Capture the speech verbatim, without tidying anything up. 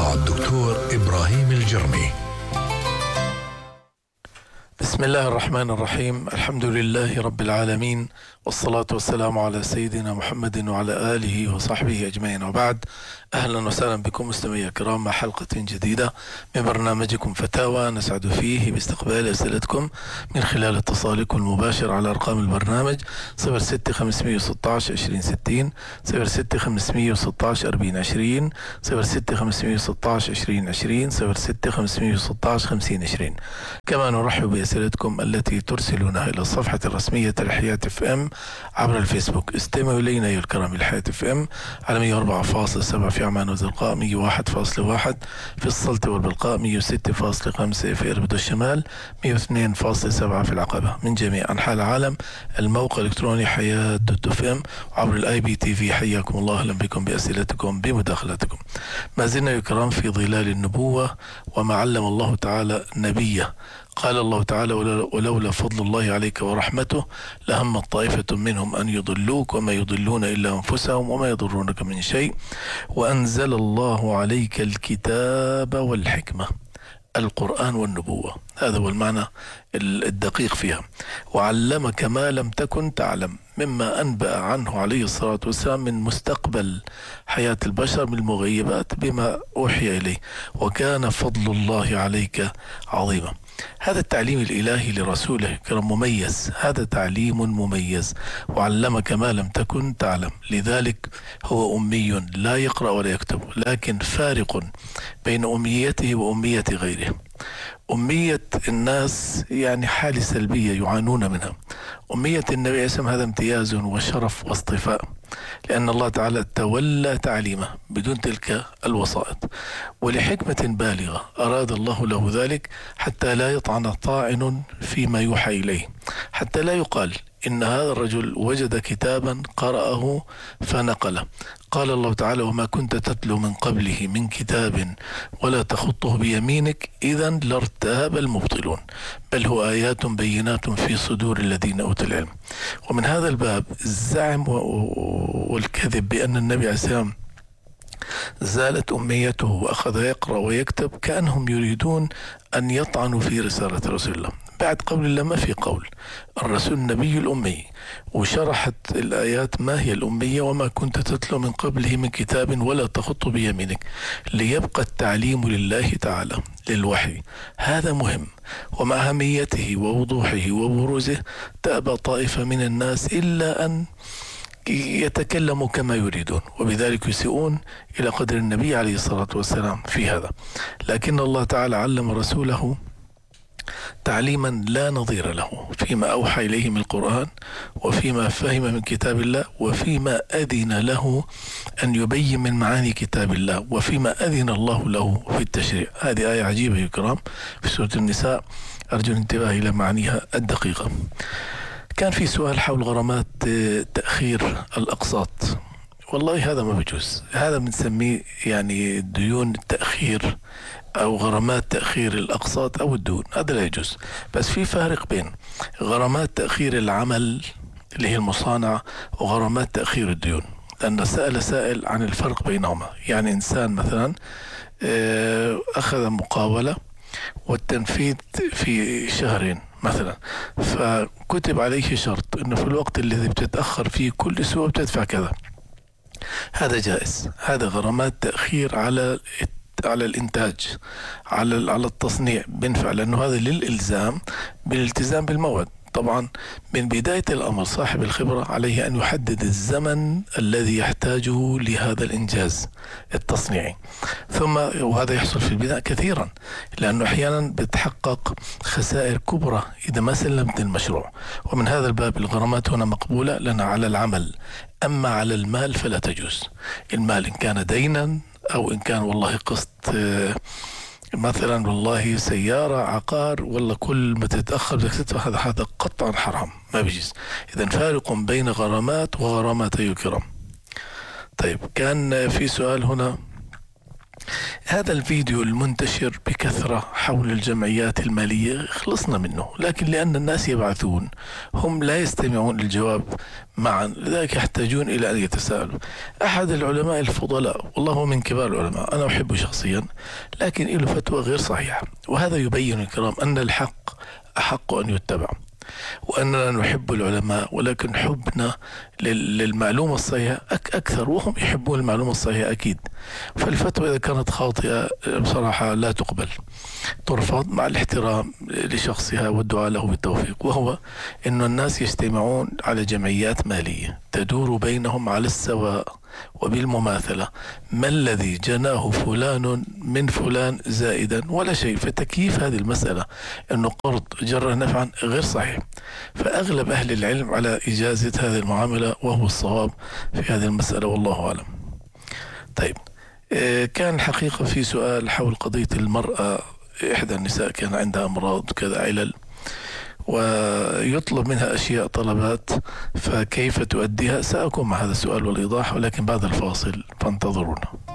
مع الدكتور إبراهيم الجرمي. بسم الله الرحمن الرحيم. الحمد لله رب العالمين، والصلاة والسلام على سيدنا محمد وعلى آله وصحبه أجمعين، وبعد. أهلا وسهلا بكم مستمعي الكرام مع حلقة جديدة من برنامجكم فتاوى، نسعد فيه باستقبال أسئلتكم من خلال اتصالكم المباشر على أرقام البرنامج صفر ستة خمسمية وستة عشر عشرين ستين، صفر ستة خمسمية وستة عشر أربعين عشرين، صفر ستة خمسمية وستة عشر عشرين عشرين، صفر ستة خمسمية وستة عشر خمسين عشرين. كما نرحب بأسئلتكم التي ترسلونها إلى الصفحة الرسمية لحياة اف ام عبر الفيسبوك. استمعوا إلينا أيها الكرام الحياة اف ام على مية وأربعة فاصلة سبعة في عمان وزرقاء، مية وواحد فاصلة واحد في السلطة والبلقاء، مية وستة فاصلة خمسة في إربد الشمال، مية واثنين فاصلة سبعة في العقبة. من جميع أنحاء العالم الموقع الإلكتروني حياة دوت اف ام وعبر الاي بي تي في. حياكم الله، أهلا بكم بأسئلتكم بمداخلتكم. ما زلنا يا كرام في ظلال النبوة وما علم الله تعالى نبيه. قال الله تعالى: ولولا فضل الله عليك ورحمته لهمت طائفة منهم أن يضلوك وما يضلون إلا أنفسهم وما يضرونك من شيء وأنزل الله عليك الكتاب والحكمة، القرآن والنبوة. هذا هو المعنى الدقيق فيها. وعلمك ما لم تكن تعلم، مما أنبأ عنه عليه الصلاة والسلام من مستقبل حياة البشر من المغيبات بما أوحي إليه، وكان فضل الله عليك عظيما. هذا التعليم الإلهي لرسوله كان مميز، هذا تعليم مميز. وعلمك ما لم تكن تعلم، لذلك هو أمي لا يقرأ ولا يكتب، لكن فارق بين أميته وأمية غيره. أمية الناس يعني حالة سلبية يعانون منها. أمية النبي عليه السلام هذا امتياز وشرف واصطفاء، لأن الله تعالى تولى تعليمه بدون تلك الوسائط، ولحكمة بالغة أراد الله له ذلك حتى لا يطعن طاعن فيما يوحى إليه، حتى لا يقال إن هذا الرجل وجد كتابا قرأه فنقله. قال الله تعالى: وما كنت تتلو من قبله من كتاب ولا تخطه بيمينك إذا لارتاب المبطلون، بل هو آيات بينات في صدور الذين أوتوا العلم. ومن هذا الباب الزعم والكذب بأن النبي عليه السلام زالت أميته وأخذ يقرأ ويكتب، كأنهم يريدون أن يطعنوا في رسالة رسول الله. بعد قول الله ما في قول، الرسول النبي الأمي، وشرحت الآيات ما هي الأمية: وما كنت تتلو من قبله من كتاب ولا تخط بيمينك، ليبقى التعليم لله تعالى للوحي. هذا مهم. ومع أهميته ووضوحه وبروزه تأبى طائفة من الناس إلا أن يتكلموا كما يريدون، وبذلك يسيئون إلى قدر النبي عليه الصلاة والسلام في هذا. لكن الله تعالى علم رسوله تعليما لا نظير له فيما أوحى إليه من القرآن، وفيما فهم من كتاب الله، وفيما أذن له أن يبين من معاني كتاب الله، وفيما أذن الله له في التشريع. هذه آية عجيبة يا كرام في سورة النساء، أرجو الانتباه إلى معانيها الدقيقة. كان في سؤال حول غرامات تأخير الأقساط. والله هذا ما بيجوز، هذا بنسميه يعني ديون التأخير أو غرامات تأخير الأقساط أو الديون، هذا لا يجوز. بس في فارق بين غرامات تأخير العمل اللي هي المصانعة وغرامات تأخير الديون، لأن سأل سائل عن الفرق بينهما. يعني إنسان مثلا أخذ مقاولة والتنفيذ في شهرين مثلا، فكتب عليه شرط انه في الوقت الذي بتتأخر فيه كل اسبوع بتدفع كذا، هذا جائز. هذا غرامات تأخير على على الانتاج، على على التصنيع بينفع، لانه هذا للالزام بالالتزام بالموعد. طبعا من بداية الأمر صاحب الخبرة عليه أن يحدد الزمن الذي يحتاجه لهذا الإنجاز التصنيعي، ثم وهذا يحصل في البناء كثيرا، لأنه أحيانا بتحقق خسائر كبرى إذا ما سلمت المشروع. ومن هذا الباب الغرامات هنا مقبولة لنا على العمل، أما على المال فلا تجوز. المال إن كان دينا أو إن كان والله قسط، مثلا والله سيارة، عقار، والله كل ما تتأخر بدك تدفع، هذا هذا قطعا حرام، ما بيجيز. إذا فارق بين غرامات وغرامات أيها الكرام. طيب، كان في سؤال هنا هذا الفيديو المنتشر بكثرة حول الجمعيات المالية خلصنا منه، لكن لأن الناس يبعثون هم لا يستمعون للجواب معا، لذلك يحتاجون إلى أن يتساءلوا. أحد العلماء الفضلاء والله هو من كبار العلماء، أنا أحبه شخصيا، لكن له فتوى غير صحيحة، وهذا يبين الكرام أن الحق أحق أن يتبع، وأننا نحب العلماء، ولكن حبنا للمعلومة الصحيحة أكثر، وهم يحبون المعلومة الصحيحة أكيد. فالفتوى إذا كانت خاطئة بصراحة لا تقبل، ترفض مع الاحترام لشخصها والدعاء له بالتوفيق، وهو أن الناس يجتمعون على جمعيات مالية تدور بينهم على السواء وبالمماثلة، ما الذي جناه فلان من فلان زائدا ولا شيء. فتكييف هذه المسألة أنه قرض جر نفعا غير صحيح، فأغلب أهل العلم على إجازة هذه المعاملة، وهو الصواب في هذه المسألة والله أعلم. طيب، كان حقيقة في سؤال حول قضية المرأة، إحدى النساء كان عندها أمراض كذا علل، ويطلب منها أشياء طلبات، فكيف تؤديها؟ سأكون مع هذا السؤال والإيضاح، ولكن بعد الفاصل فانتظرونا.